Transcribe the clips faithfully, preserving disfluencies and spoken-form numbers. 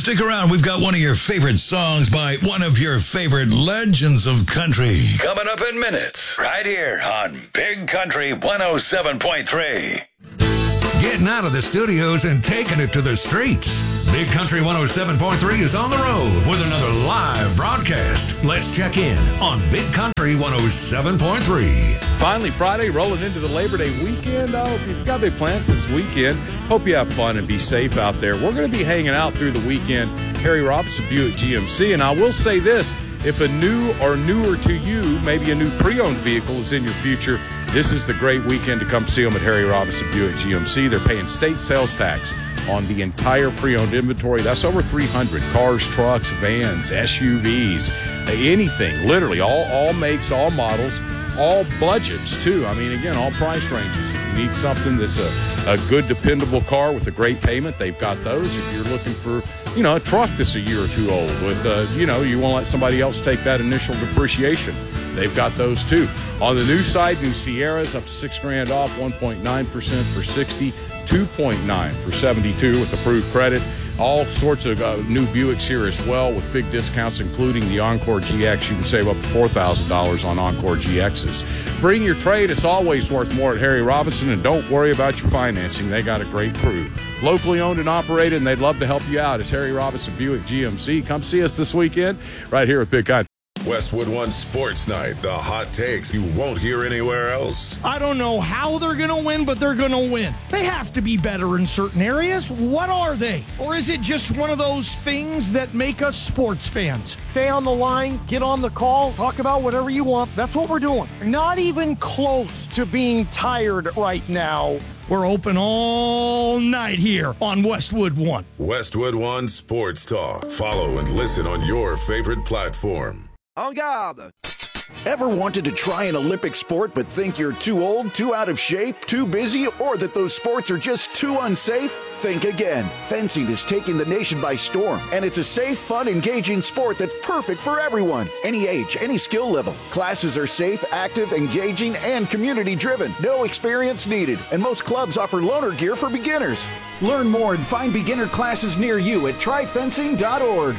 Stick around. We've got one of your favorite songs by one of your favorite legends of country coming up in minutes right here on Big Country one oh seven point three. Getting out of the studios and taking it to the streets. Big Country one oh seven point three is on the road with another live broadcast. Let's check in on Big Country one oh seven point three. Finally, Friday, rolling into the Labor Day weekend. I hope you've got big plans this weekend. Hope you have fun and be safe out there. We're going to be hanging out through the weekend. Harry Robinson Buick G M C. And I will say this, if a new or newer to you, maybe a new pre-owned vehicle is in your future, this is the great weekend to come see them at Harry Robinson Buick G M C. They're paying state sales tax on the entire pre-owned inventory. That's over three hundred cars, trucks, vans, S U Vs, anything, literally, all, all makes, all models, all budgets, too. I mean, again, all price ranges. If you need something that's a, a good, dependable car with a great payment, they've got those. If you're looking for, you know, a truck that's a year or two old with, uh, you know, you won't let somebody else take that initial depreciation, they've got those, too. On the new side, new Sierras up to six grand off, one point nine percent for sixty, two point nine for seventy-two with approved credit. All sorts of uh, new Buicks here as well with big discounts, including the Encore G X. You can save up to four thousand dollars on Encore G Xs. Bring your trade. It's always worth more at Harry Robinson, and don't worry about your financing. They got a great crew. Locally owned and operated, and they'd love to help you out. It's Harry Robinson Buick G M C. Come see us this weekend right here at Big Country. Westwood One Sports Night, the hot takes you won't hear anywhere else. I don't know how they're going to win, but they're going to win. They have to be better in certain areas. What are they? Or is it just one of those things that make us sports fans? Stay on the line, get on the call, talk about whatever you want. That's what we're doing. Not even close to being tired right now. We're open all night here on Westwood One. Westwood One Sports Talk. Follow and listen on your favorite platform. En garde! Ever wanted to try an Olympic sport but think you're too old, too out of shape, too busy, or that those sports are just too unsafe? Think again. Fencing is taking the nation by storm, and it's a safe, fun, engaging sport that's perfect for everyone. Any age, any skill level. Classes are safe, active, engaging, and community-driven. No experience needed, and most clubs offer loaner gear for beginners. Learn more and find beginner classes near you at try fencing dot org.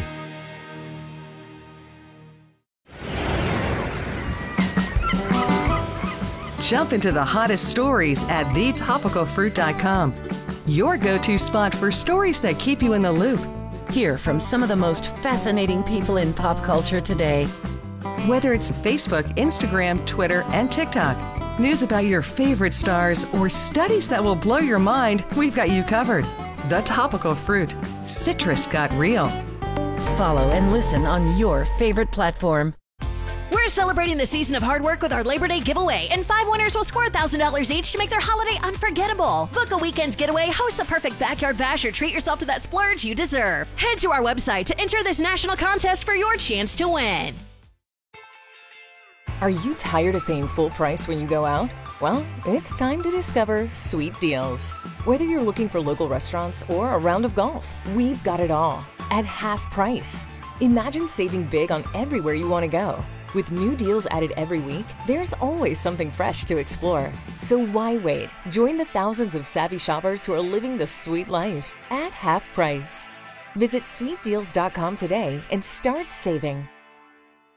Jump into the hottest stories at the topical fruit dot com. Your go-to spot for stories that keep you in the loop. Hear from some of the most fascinating people in pop culture today. Whether it's Facebook, Instagram, Twitter, and TikTok, news about your favorite stars, or studies that will blow your mind, we've got you covered. The Topical Fruit. Citrus got real. Follow and listen on your favorite platform. We're celebrating the season of hard work with our Labor Day giveaway, and five winners will score one thousand dollars each to make their holiday unforgettable. Book a weekend getaway, host the perfect backyard bash, or treat yourself to that splurge you deserve. Head to our website to enter this national contest for your chance to win. Are you tired of paying full price when you go out? Well, it's time to discover Sweet Deals. Whether you're looking for local restaurants or a round of golf, we've got it all at half price. Imagine saving big on everywhere you want to go. With new deals added every week, there's always something fresh to explore. So why wait? Join the thousands of savvy shoppers who are living the sweet life at half price. Visit sweet deals dot com today and start saving.